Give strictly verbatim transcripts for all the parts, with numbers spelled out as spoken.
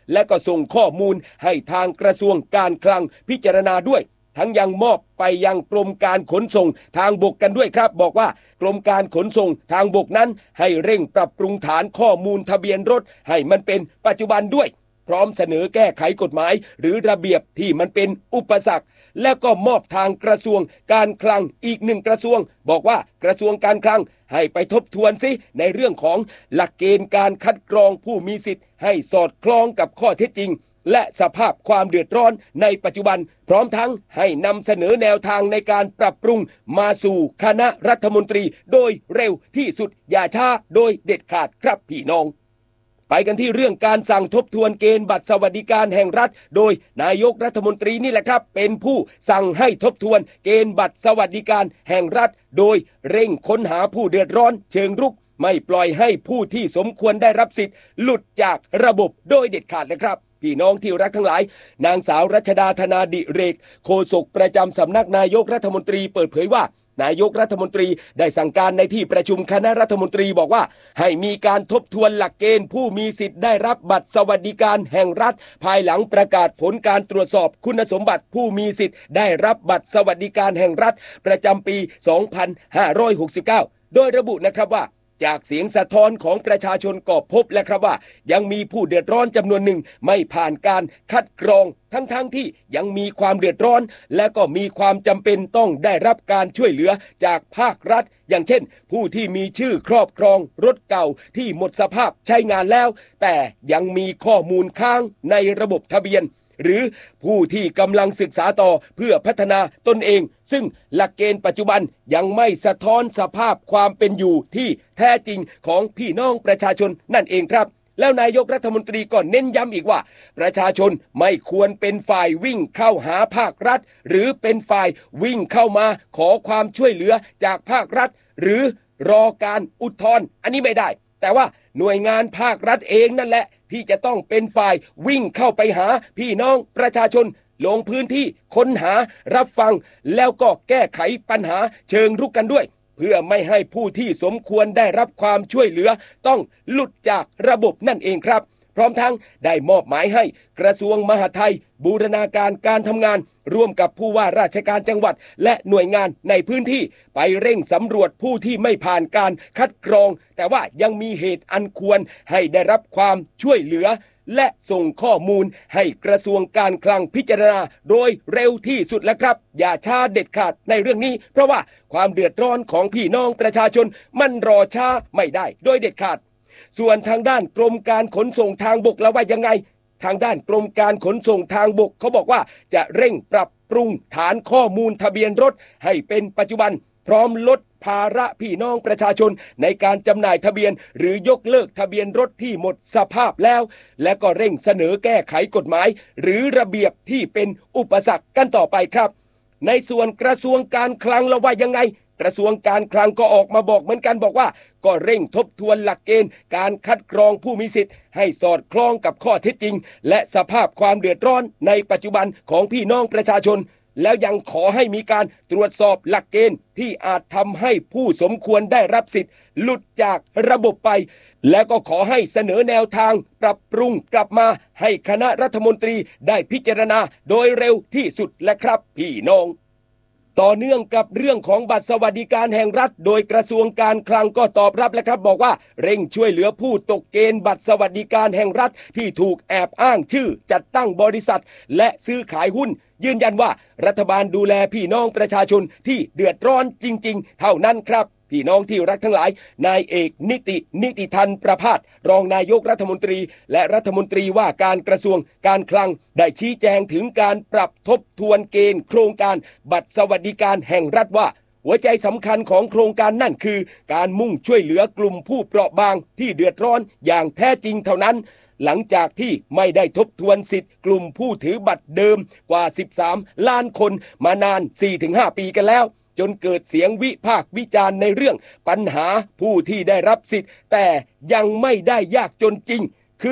และก็ส่งข้อมูลให้ทางกระทรวงการคลังพิจารณาด้วยทั้งยังมอบไปยังกรมการขนส่งทางบกกันด้วยครับบอกว่ากรมการขนส่งทางบกนั้นให้เร่งปรับปรุงฐานข้อมูลทะเบียนรถให้มันเป็นปัจจุบันด้วยพร้อมเสนอแก้ไขกฎหมายหรือระเบียบที่มันเป็นอุปสรรคแล้วก็มอบทางกระทรวงการคลังอีกหนึ่งกระทรวงบอกว่ากระทรวงการคลังให้ไปทบทวนสิในเรื่องของหลักเกณฑ์การคัดกรองผู้มีสิทธิ์ให้สอดคล้องกับข้อเท็จจริงและสภาพความเดือดร้อนในปัจจุบันพร้อมทั้งให้นำเสนอแนวทางในการปรับปรุงมาสู่คณะรัฐมนตรีโดยเร็วที่สุดอย่าช้าโดยเด็ดขาดครับพี่น้องไปกันที่เรื่องการสั่งทบทวนเกณฑ์บัตรสวัสดิการแห่งรัฐโดยนายกรัฐมนตรีนี่แหละครับเป็นผู้สั่งให้ทบทวนเกณฑ์บัตรสวัสดิการแห่งรัฐโดยเร่งค้นหาผู้เดือดร้อนเชิงรุกไม่ปล่อยให้ผู้ที่สมควรได้รับสิทธิ์หลุดจากระบบโดยเด็ดขาดนะครับพี่น้องที่รักทั้งหลายนางสาวรัชดาธนาดิเรกโฆษกประจำสำนักนายกรัฐมนตรีเปิดเผยว่านายกรัฐมนตรีได้สั่งการในที่ประชุมคณะรัฐมนตรีบอกว่าให้มีการทบทวนหลักเกณฑ์ผู้มีสิทธิ์ได้รับบัตรสวัสดิการแห่งรัฐภายหลังประกาศผลการตรวจสอบคุณสมบัติผู้มีสิทธิ์ได้รับบัตรสวัสดิการแห่งรัฐประจำปี สองพันห้าร้อยหกสิบเก้า โดยระบุนะครับว่าจากเสียงสะท้อนของประชาชนก็พบแล้วครับว่ายังมีผู้เดือดร้อนจำนวนหนึ่งไม่ผ่านการคัดกรองทั้งๆ ท, ที่ยังมีความเดือดร้อนและก็มีความจำเป็นต้องได้รับการช่วยเหลือจากภาครัฐอย่างเช่นผู้ที่มีชื่อครอบครองรถเก่าที่หมดสภาพใช้งานแล้วแต่ยังมีข้อมูลค้างในระบบทะเบียนหรือผู้ที่กำลังศึกษาต่อเพื่อพัฒนาตนเองซึ่งหลักเกณฑ์ปัจจุบันยังไม่สะท้อนสภาพความเป็นอยู่ที่แท้จริงของพี่น้องประชาชนนั่นเองครับแล้วนายกรัฐมนตรีก็เน้นย้ำอีกว่าประชาชนไม่ควรเป็นฝ่ายวิ่งเข้าหาภาครัฐหรือเป็นฝ่ายวิ่งเข้ามาขอความช่วยเหลือจากภาครัฐหรือรอการอุทธรณ์อันนี้ไม่ได้แต่ว่าหน่วยงานภาครัฐเองนั่นแหละที่จะต้องเป็นฝ่ายวิ่งเข้าไปหาพี่น้องประชาชนลงพื้นที่ค้นหารับฟังแล้วก็แก้ไขปัญหาเชิงรุกกันด้วยเพื่อไม่ให้ผู้ที่สมควรได้รับความช่วยเหลือต้องหลุดจากระบบนั่นเองครับพร้อมทั้งได้มอบหมายให้กระทรวงมหาดไทยบูรณาการการทำงานร่วมกับผู้ว่าราชการจังหวัดและหน่วยงานในพื้นที่ไปเร่งสำรวจผู้ที่ไม่ผ่านการคัดกรองแต่ว่ายังมีเหตุอันควรให้ได้รับความช่วยเหลือและส่งข้อมูลให้กระทรวงการคลังพิจารณาโดยเร็วที่สุดแล้วครับอย่าช้าเด็ดขาดในเรื่องนี้เพราะว่าความเดือดร้อนของพี่น้องประชาชนมันรอช้าไม่ได้โดยเด็ดขาดส่วนทางด้านกรมการขนส่งทางบกแล้วว่ายังไงทางด้านกรมการขนส่งทางบกเขาบอกว่าจะเร่งปรับปรุงฐานข้อมูลทะเบียนรถให้เป็นปัจจุบันพร้อมลดภาระพี่น้องประชาชนในการจำหน่ายทะเบียนหรือยกเลิกทะเบียนรถที่หมดสภาพแล้วและก็เร่งเสนอแก้ไขกฎหมายหรือระเบียบที่เป็นอุปสรรคกันต่อไปครับในส่วนกระทรวงการคลังแล้วว่ายังไงกระทรวงการคลังก็ออกมาบอกเหมือนกันบอกว่าก็เร่งทบทวนหลักเกณฑ์การคัดกรองผู้มีสิทธิ์ให้สอดคล้องกับข้อเท็จจริงและสภาพความเดือดร้อนในปัจจุบันของพี่น้องประชาชนแล้วยังขอให้มีการตรวจสอบหลักเกณฑ์ที่อาจทำให้ผู้สมควรได้รับสิทธิ์หลุดจากระบบไปแล้วก็ขอให้เสนอแนวทางปรับปรุงกลับมาให้คณะรัฐมนตรีได้พิจารณาโดยเร็วที่สุดและครับพี่น้องต่อเนื่องกับเรื่องของบัตรสวัสดิการแห่งรัฐโดยกระทรวงการคลังก็ตอบรับแล้วครับบอกว่าเร่งช่วยเหลือผู้ตกเกณฑ์บัตรสวัสดิการแห่งรัฐที่ถูกแอบอ้างชื่อจัดตั้งบริษัทและซื้อขายหุ้นยืนยันว่ารัฐบาลดูแลพี่น้องประชาชนที่เดือดร้อนจริงๆเท่านั้นครับพี่น้องที่รักทั้งหลายนายเอกนิตินิติทันประภาสรองนายกรัฐมนตรีและรัฐมนตรีว่าการกระทรวงการคลังได้ชี้แจงถึงการปรับทบทวนเกณฑ์โครงการบัตรสวัสดิการแห่งรัฐว่าหัวใจสำคัญของโครงการนั่นคือการมุ่งช่วยเหลือกลุ่มผู้เปราะบางที่เดือดร้อนอย่างแท้จริงเท่านั้นหลังจากที่ไม่ได้ทบทวนสิทธิ์กลุ่มผู้ถือบัตรเดิมกว่าสิบสามล้านคนมานาน สี่ถึงห้า ปีกันแล้วจนเกิดเสียงวิพากษ์วิจารณ์ในเรื่องปัญหาผู้ที่ได้รับสิทธิ์แต่ยังไม่ได้ยากจนจริงคือ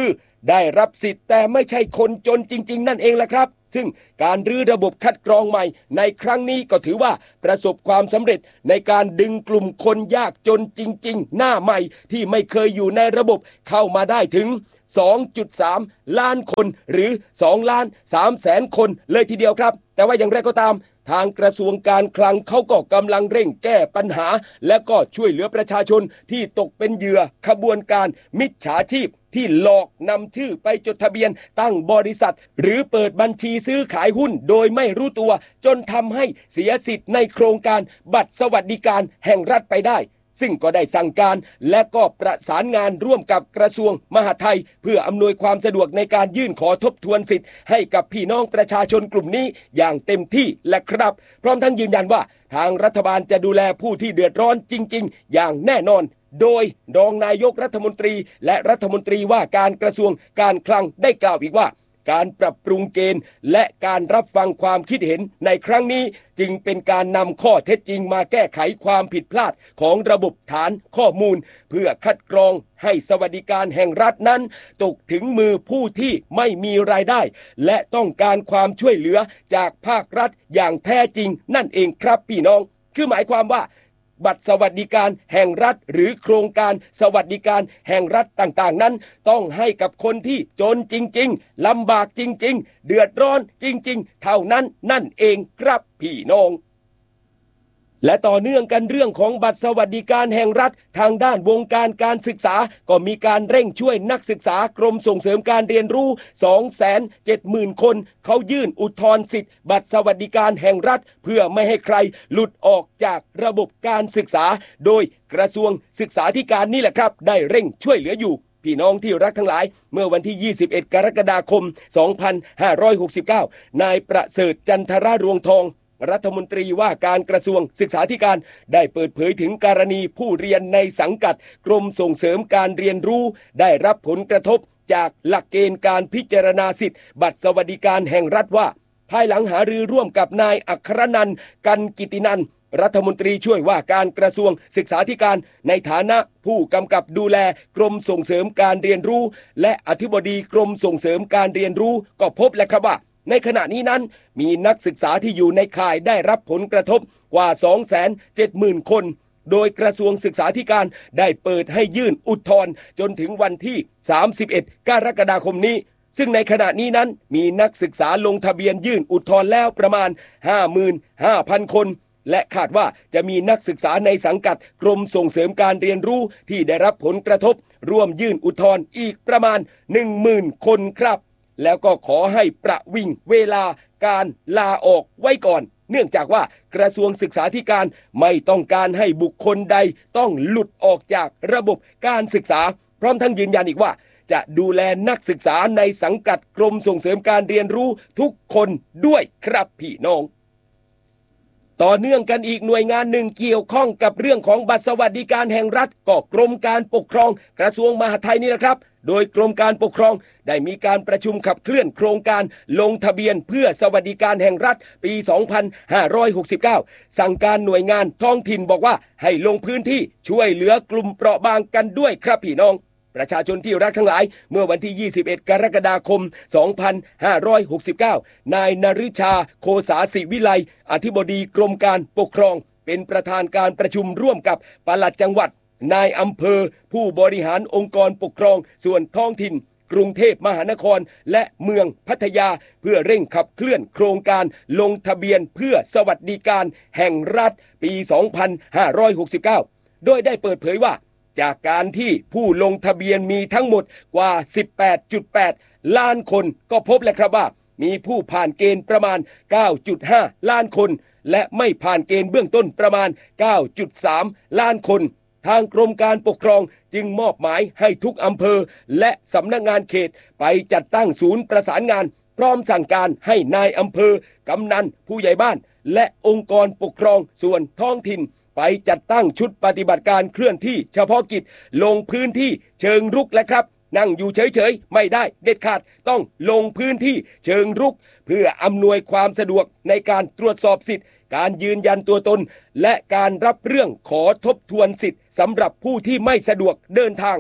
ได้รับสิทธิ์แต่ไม่ใช่คนจนจริงๆนั่นเองแหละครับซึ่งการรื้อระบบคัดกรองใหม่ในครั้งนี้ก็ถือว่าประสบความสำเร็จในการดึงกลุ่มคนยากจนจริงๆหน้าใหม่ที่ไม่เคยอยู่ในระบบเข้ามาได้ถึง สองจุดสาม ล้านคนหรือสองล้านสามแสนคนเลยทีเดียวครับแต่ว่าอย่างไรก็ตามทางกระทรวงการคลังเขาก็กำลังเร่งแก้ปัญหาและก็ช่วยเหลือประชาชนที่ตกเป็นเหยื่อขบวนการมิจฉาชีพที่หลอกนำชื่อไปจดทะเบียนตั้งบริษัทหรือเปิดบัญชีซื้อขายหุ้นโดยไม่รู้ตัวจนทำให้เสียสิทธิ์ในโครงการบัตรสวัสดิการแห่งรัฐไปได้ซึ่งก็ได้สั่งการและก็ประสานงานร่วมกับกระทรวงมหาดไทยเพื่ออำนวยความสะดวกในการยื่นขอทบทวนสิทธิ์ให้กับพี่น้องประชาชนกลุ่มนี้อย่างเต็มที่และครับพร้อมทั้งยืนยันว่าทางรัฐบาลจะดูแลผู้ที่เดือดร้อนจริงๆอย่างแน่นอนโดยรองนายกรัฐมนตรีและรัฐมนตรีว่าการกระทรวงการคลังได้กล่าวอีกว่าการปรับปรุงเกณฑ์และการรับฟังความคิดเห็นในครั้งนี้จึงเป็นการนำข้อเท็จจริงมาแก้ไขความผิดพลาดของระบบฐานข้อมูลเพื่อคัดกรองให้สวัสดิการแห่งรัฐนั้นตกถึงมือผู้ที่ไม่มีรายได้และต้องการความช่วยเหลือจากภาครัฐอย่างแท้จริงนั่นเองครับพี่น้องคือหมายความว่าบัตรสวัสดิการแห่งรัฐหรือโครงการสวัสดิการแห่งรัฐต่างๆนั้นต้องให้กับคนที่จนจริงๆลำบากจริงๆเดือดร้อนจริงๆเท่านั้นนั่นเองครับพี่น้องและต่อเนื่องกันเรื่องของบัตรสวัสดิการแห่งรัฐทางด้านวงการการศึกษาก็มีการเร่งช่วยนักศึกษากรมส่งเสริมการเรียนรู้ สองแสนเจ็ดหมื่น คนเขายื่นอุทธรณ์สิทธิ์บัตรสวัสดิการแห่งรัฐเพื่อไม่ให้ใครหลุดออกจากระบบการศึกษาโดยกระทรวงศึกษาธิการนี่แหละครับได้เร่งช่วยเหลืออยู่พี่น้องที่รักทั้งหลายเมื่อวันที่ยี่สิบเอ็ดกรกฎาคมสองพันห้าร้อยหกสิบเก้านายประเสริฐจันทรารวงทองรัฐมนตรีว่าการกระทรวงศึกษาธิการได้เปิดเผยถึงกรณีผู้เรียนในสังกัดกรมส่งเสริมการเรียนรู้ได้รับผลกระทบจากหลักเกณฑ์การพิจารณาสิทธิบัตรสวัสดิการแห่งรัฐว่าภายหลังหารือร่วมกับนายอัครนันท์กันกิตินันท์รัฐมนตรีช่วยว่าการกระทรวงศึกษาธิการในฐานะผู้กำกับดูแลกรมส่งเสริมการเรียนรู้และอธิบดีกรมส่งเสริมการเรียนรู้ก็พบและครับว่าในขณะนี้นั้นมีนักศึกษาที่อยู่ในข่ายได้รับผลกระทบกว่า สองแสนเจ็ดหมื่น คนโดยกระทรวงศึกษาธิการได้เปิดให้ยื่นอุทธรณ์จนถึงวันที่สามสิบเอ็ดกรกฎาคมนี้ซึ่งในขณะนี้นั้นมีนักศึกษาลงทะเบียนยื่นอุทธรณ์แล้วประมาณ ห้าหมื่นห้าพัน คนและคาดว่าจะมีนักศึกษาในสังกัดกรมส่งเสริมการเรียนรู้ที่ได้รับผลกระทบร่วมยื่นอุทธรณ์อีกประมาณ หนึ่งหมื่น คนครับแล้วก็ขอให้ประวิงเวลาการลาออกไว้ก่อนเนื่องจากว่ากระทรวงศึกษาธิการไม่ต้องการให้บุคคลใดต้องหลุดออกจากระบบการศึกษาพร้อมทั้งยืนยันอีกว่าจะดูแลนักศึกษาในสังกัดกรมส่งเสริมการเรียนรู้ทุกคนด้วยครับพี่น้องต่อเนื่องกันอีกหน่วยงานหนึ่งเกี่ยวข้องกับเรื่องของบัตรสวัสดิการแห่งรัฐก็กรมการปกครองกระทรวงมหาดไทยนี่แหละครับโดยกรมการปกครองได้มีการประชุมขับเคลื่อนโครงการลงทะเบียนเพื่อสวัสดิการแห่งรัฐปี สองพันห้าร้อยหกสิบเก้า สั่งการหน่วยงานท้องถิ่นบอกว่าให้ลงพื้นที่ช่วยเหลือกลุ่มเปราะบางกันด้วยครับพี่น้องประชาชนที่รักทั้งหลายเมื่อวันที่ยี่สิบเอ็ดกรกฎาคมสองพันห้าร้อยหกสิบเก้านายนฤชาโคสาศิวิไลอธิบดีกรมการปกครองเป็นประธานการประชุมร่วมกับปลัดจังหวัดนายอำเภอผู้บริหารองค์กรปกครองส่วนท้องถิ่นกรุงเทพมหานครและเมืองพัทยาเพื่อเร่งขับเคลื่อนโครงการลงทะเบียนเพื่อสวัสดิการแห่งรัฐปี สองพันห้าร้อยหกสิบเก้าโดยได้เปิดเผยว่าจากการที่ผู้ลงทะเบียนมีทั้งหมดกว่า สิบแปดจุดแปด ล้านคนก็พบแล้วครับว่ามีผู้ผ่านเกณฑ์ประมาณ เก้าจุดห้า ล้านคนและไม่ผ่านเกณฑ์เบื้องต้นประมาณ เก้าจุดสาม ล้านคนทางกรมการปกครองจึงมอบหมายให้ทุกอำเภอและสำนักงานเขตไปจัดตั้งศูนย์ประสานงานพร้อมสั่งการให้นายอำเภอกำนันผู้ใหญ่บ้านและองค์กรปกครองส่วนท้องถิ่นไปจัดตั้งชุดปฏิบัติการเคลื่อนที่เฉพาะกิจลงพื้นที่เชิงรุกและครับนั่งอยู่เฉยๆไม่ได้เด็ดขาดต้องลงพื้นที่เชิงรุกเพื่ออำนวยความสะดวกในการตรวจสอบสิทธิ์การยืนยันตัวตนและการรับเรื่องขอทบทวนสิทธิ์สำหรับผู้ที่ไม่สะดวกเดินทาง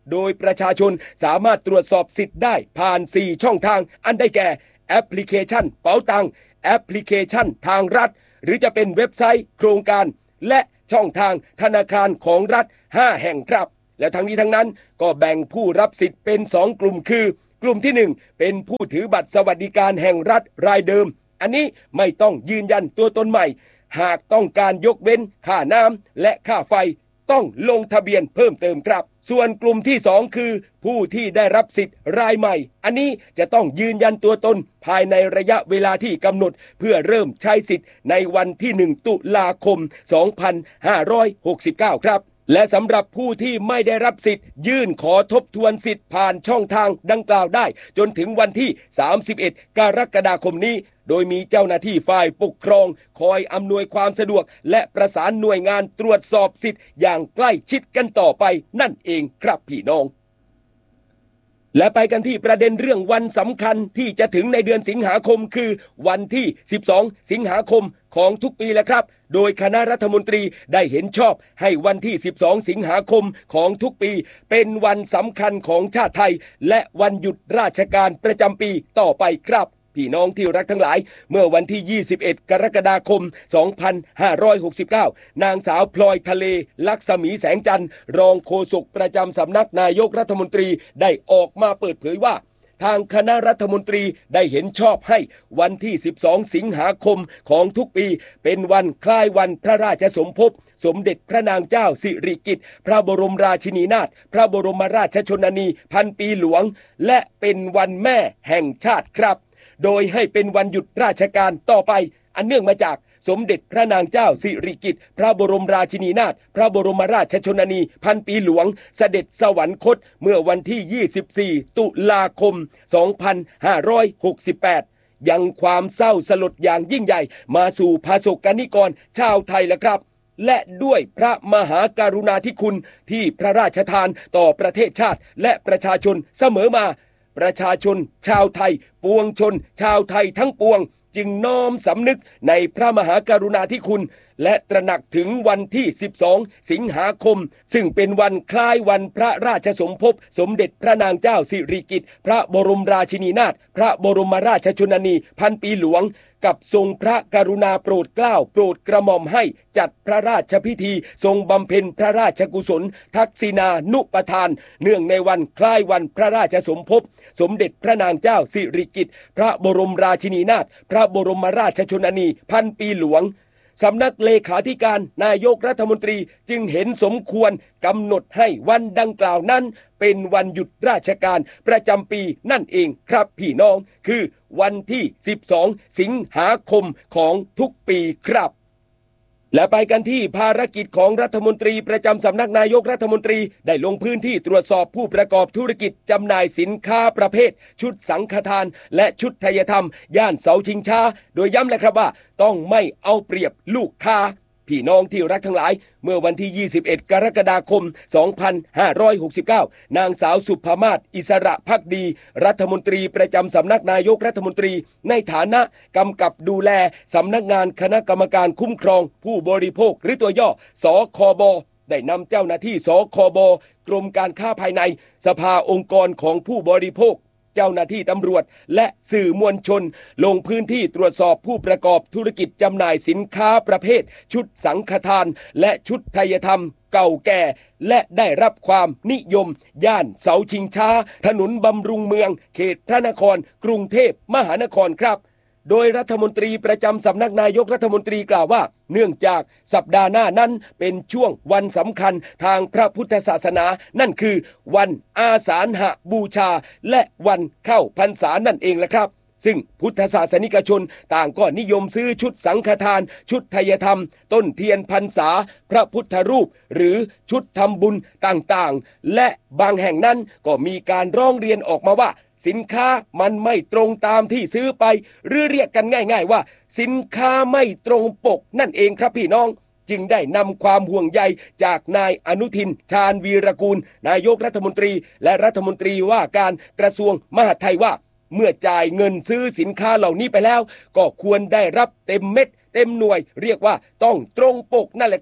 โดยประชาชนสามารถตรวจสอบสิทธิ์ได้ผ่านสี่ช่องทางอันได้แก่แอปพลิเคชันเป๋าตังค์แอปพลิเคชันทางรัฐหรือจะเป็นเว็บไซต์โครงการและช่องทางธนาคารของรัฐห้าแห่งครับและทั้งนี้ทั้งนั้นก็แบ่งผู้รับสิทธิ์เป็นสองกลุ่มคือกลุ่มที่หนึ่งเป็นผู้ถือบัตรสวัสดิการแห่งรัฐรายเดิมอันนี้ไม่ต้องยืนยันตัวตนใหม่หากต้องการยกเว้นค่าน้ำและค่าไฟต้องลงทะเบียนเพิ่มเติมครับส่วนกลุ่มที่สองคือผู้ที่ได้รับสิทธิ์รายใหม่อันนี้จะต้องยืนยันตัวตนภายในระยะเวลาที่กำหนดเพื่อเริ่มใช้สิทธิ์ในวันที่หนึ่งตุลาคมสองพันห้าร้อยหกสิบเก้าครับและสำหรับผู้ที่ไม่ได้รับสิทธิ์ยื่นขอทบทวนสิทธิ์ผ่านช่องทางดังกล่าวได้จนถึงวันที่สามสิบเอ็ดกรกฎาคมนี้โดยมีเจ้าหน้าที่ฝ่ายปกครองคอยอำนวยความสะดวกและประสานหน่วยงานตรวจสอบสิทธิ์อย่างใกล้ชิดกันต่อไปนั่นเองครับพี่น้องและไปกันที่ประเด็นเรื่องวันสำคัญที่จะถึงในเดือนสิงหาคมคือวันที่สิบสองสิงหาคมของทุกปีแล้วครับโดยคณะรัฐมนตรีได้เห็นชอบให้วันที่สิบสองสิงหาคมของทุกปีเป็นวันสำคัญของชาติไทยและวันหยุดราชการประจำปีต่อไปครับพี่น้องที่รักทั้งหลายเมื่อวันที่ยี่สิบเอ็ดกรกฎาคมสองพันห้าร้อยหกสิบเก้านางสาวพลอยทะเลลักษมีแสงจันทร์รองโฆษกประจำสำนักนายกรัฐมนตรีได้ออกมาเปิดเผยว่าทางคณะรัฐมนตรีได้เห็นชอบให้วันที่สิบสองสิงหาคมของทุกปีเป็นวันคล้ายวันพระราชสมภพสมเด็จพระนางเจ้าสิริกิติ์พระบรมราชินีนาถพระบรมราชชนนีพันปีหลวงและเป็นวันแม่แห่งชาติครับโดยให้เป็นวันหยุดราชการต่อไปอันเนื่องมาจากสมเด็จพระนางเจ้าสิริกิติ์พระบรมราชินีนาถพระบรมราชชนนีพันปีหลวงเสด็จสวรรคตเมื่อวันที่ยี่สิบสี่ตุลาคมสองพันห้าร้อยหกสิบแปดยังความเศร้าสลดอย่างยิ่งใหญ่มาสู่ประสบกนิกรชาวไทยแล้วครับและด้วยพระมหากรุณาธิคุณที่พระราชทานต่อประเทศชาติและประชาชนเสมอมาประชาชนชาวไทยปวงชนชาวไทยทั้งปวงจึงน้อมสำนึกในพระมหากรุณาธิคุณและตระหนักถึงวันที่สิบสองสิงหาคมซึ่งเป็นวันคล้ายวันพระราชสมภพสมเด็จพระนางเจ้าสิริกิติ์พระบรมราชินีนาถพระบรมราชชนนีพันปีหลวงกับทรงพระกรุณาโปรดเกล้าโปรดกระหม่อมให้จัดพระราชพิธีทรงบำเพ็ญพระราชกุศลทักษิณานุปทานเนื่องในวันคล้ายวันพระราชสมภพสมเด็จพระนางเจ้าสิริกิติ์พระบรมราชินีนาถพระบรมราชชนนีพันปีหลวงสำนักเลขาธิการนายกรัฐมนตรีจึงเห็นสมควรกำหนดให้วันดังกล่าวนั้นเป็นวันหยุดราชการประจำปีนั่นเองครับพี่น้องคือวันที่สิบสองสิงหาคมของทุกปีครับและไปกันที่ภารกิจของรัฐมนตรีประจำสำนักนายกรัฐมนตรีได้ลงพื้นที่ตรวจสอบผู้ประกอบธุรกิจจำหน่ายสินค้าประเภทชุดสังฆทานและชุดไทยธรรมย่านเสาชิงช้าโดยย้ำเลยครับว่าต้องไม่เอาเปรียบลูกค้าพี่น้องที่รักทั้งหลายเมื่อวันที่ยี่สิบเอ็ดกรกฎาคมสองพันห้าร้อยหกสิบเก้านางสาวสุภมาศอิสระภักดีรัฐมนตรีประจำสำนักนายกรัฐมนตรีในฐานะกำกับดูแลสำนักงานคณะกรรมการคุ้มครองผู้บริโภคหรือตัวย่อสคบได้นำเจ้าหน้าที่สคบกรมการค้าภายในสภาองค์กรของผู้บริโภคเจ้าหน้าที่ตำรวจและสื่อมวลชนลงพื้นที่ตรวจสอบผู้ประกอบธุรกิจจำหน่ายสินค้าประเภทชุดสังฆทานและชุดไทยธรรมเก่าแก่และได้รับความนิยมย่านเสาชิงช้าถนนบำรุงเมืองเขตพระนครกรุงเทพมหานครครับโดยรัฐมนตรีประจำสำนักนายกรัฐมนตรีกล่าวว่าเนื่องจากสัปดาห์หน้านั้นเป็นช่วงวันสำคัญทางพระพุทธศาสนานั่นคือวันอาสาฬหบูชาและวันเข้าพรรษานั่นเองแหละครับซึ่งพุทธศาสนิกชนต่างก็นิยมซื้อชุดสังฆทานชุดไทยธรรมต้นเทียนพรรษาพระพุทธรูปหรือชุดทำบุญต่างๆและบางแห่งนั้นก็มีการร้องเรียนออกมาว่าสินค้ามันไม่ตรงตามที่ซื้อไปหรือเรียกกันง่ายๆว่าสินค้าไม่ตรงปกนั่นเองครับพี่น้องจึงได้นำความห่วงใยจากนายอนุทินชาญวีรกูลนายกรัฐมนตรีและรัฐมนตรีว่าการกระทรวงมหาดไทยว่าเมื่อจ่ายเงินซื้อสินค้าเหล่านี้ไปแล้วก็ควรได้รับเต็มเม็ดเต็มหน่วยเรียกว่าต้องตรงปกนั่นแหละครับ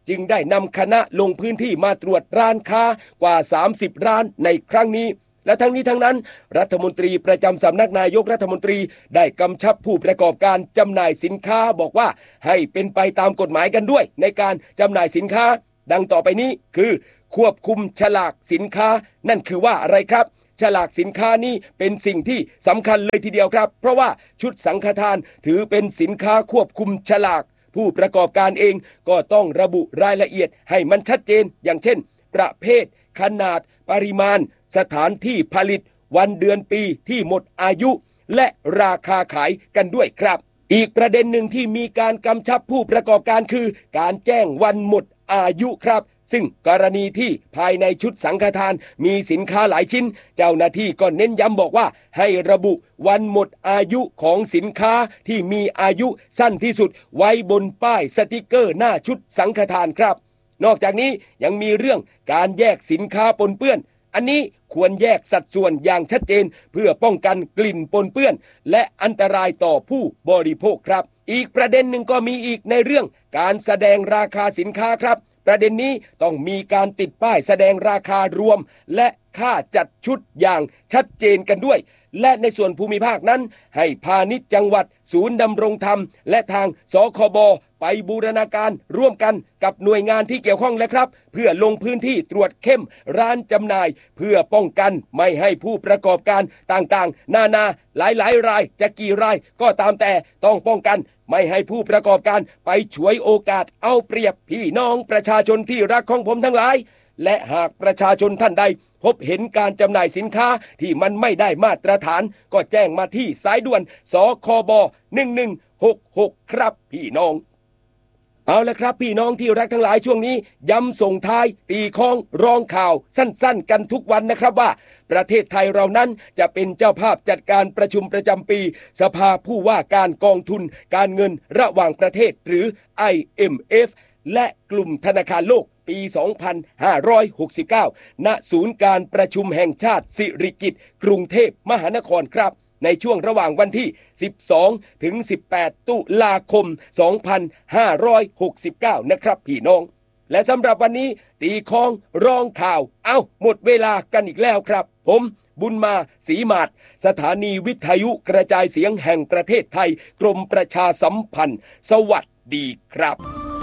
จึงได้นำคณะลงพื้นที่มาตรวจร้านค้ากว่าสามสิบร้านในครั้งนี้และทั้งนี้ทั้งนั้นรัฐมนตรีประจำสำนักนายกรัฐมนตรีได้กำชับผู้ประกอบการจำหน่ายสินค้าบอกว่าให้เป็นไปตามกฎหมายกันด้วยในการจำหน่ายสินค้าดังต่อไปนี้คือควบคุมฉลากสินค้านั่นคือว่าอะไรครับฉลากสินค้านี้เป็นสิ่งที่สำคัญเลยทีเดียวครับเพราะว่าชุดสังฆทานถือเป็นสินค้าควบคุมฉลากผู้ประกอบการเองก็ต้องระบุรายละเอียดให้มันชัดเจนอย่างเช่นประเภทขนาดปริมาณสถานที่ผลิตวันเดือนปีที่หมดอายุและราคาขายกันด้วยครับอีกประเด็นหนึ่งที่มีการกำชับผู้ประกอบการคือการแจ้งวันหมดอายุครับซึ่งกรณีที่ภายในชุดสังฆทานมีสินค้าหลายชิ้นเจ้าหน้าที่ก็เน้นย้ำบอกว่าให้ระบุวันหมดอายุของสินค้าที่มีอายุสั้นที่สุดไว้บนป้ายสติกเกอร์หน้าชุดสังฆทานครับนอกจากนี้ยังมีเรื่องการแยกสินค้าปนเปื้อนอันนี้ควรแยกสัดส่วนอย่างชัดเจนเพื่อป้องกันกลิ่นปนเปื้อนและอันตรายต่อผู้บริโภคครับอีกประเด็นหนึ่งก็มีอีกในเรื่องการแสดงราคาสินค้าครับประเด็นนี้ต้องมีการติดป้ายแสดงราคารวมและค่าจัดชุดอย่างชัดเจนกันด้วยและในส่วนภูมิภาคนั้นให้พาณิชย์จังหวัดศูนย์ดำรงธรรมและทางสคบไปบูรณาการร่วมกันกับหน่วยงานที่เกี่ยวข้องและครับเพื่อลงพื้นที่ตรวจเข้มร้านจำหน่ายเพื่อป้องกันไม่ให้ผู้ประกอบการต่างๆนานาหลายๆรายจะกี่รายก็ตามแต่ต้องป้องกันไม่ให้ผู้ประกอบการไปฉวยโอกาสเอาเปรียบพี่น้องประชาชนที่รักของผมทั้งหลายและหากประชาชนท่านใดพบเห็นการจำหน่ายสินค้าที่มันไม่ได้มาตรฐานก็แจ้งมาที่สายด่วนสคบหนึ่งหนึ่งหกหกครับพี่น้องเอาละครับพี่น้องที่รักทั้งหลายช่วงนี้ย้ำส่งท้ายตีค้องร้องข่าวสั้นๆกันทุกวันนะครับว่าประเทศไทยเรานั้นจะเป็นเจ้าภาพจัดการประชุมประจำปีสภาผู้ว่าการกองทุนการเงินระหว่างประเทศหรือ ไอ เอ็ม เอฟ และกลุ่มธนาคารโลกปี สองพันห้าร้อยหกสิบเก้า ณ ศูนย์การประชุมแห่งชาติสิริกิติ์กรุงเทพมหานครครับในช่วงระหว่างวันที่สิบสองถึงสิบแปดตุลาคมสองพันห้าร้อยหกสิบเก้านะครับพี่น้องและสำหรับวันนี้ตีค้องร้องข่าวเอ้าหมดเวลากันอีกแล้วครับผมบุญมาศรีมาศสถานีวิทยุกระจายเสียงแห่งประเทศไทยกรมประชาสัมพันธ์สวัสดีครับ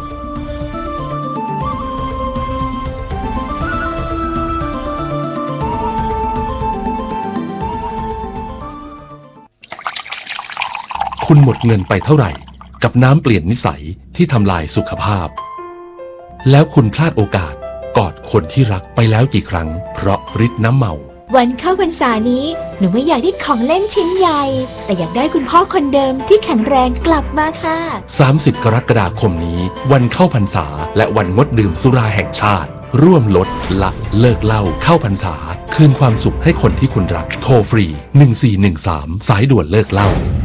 คุณหมดเงินไปเท่าไหร่กับน้ำเปลี่ยนนิสัยที่ทำลายสุขภาพแล้วคุณพลาดโอกาสกอดคนที่รักไปแล้วกี่ครั้งเพราะฤทธิ์น้ำเมาวันเข้าพรรษานี้หนูไม่อยากได้ของเล่นชิ้นใหญ่แต่อยากได้คุณพ่อคนเดิมที่แข็งแรงกลับมาค่ะสามสิบกรกฎาคมนี้วันเข้าพรรษาและวันงดดื่มสุราแห่งชาติร่วมลดละเลิกเหล้าเข้าพรรษาคืนความสุขให้คนที่คุณรักโทรฟรีหนึ่งสี่หนึ่งสามสายด่วนเลิกเหล้า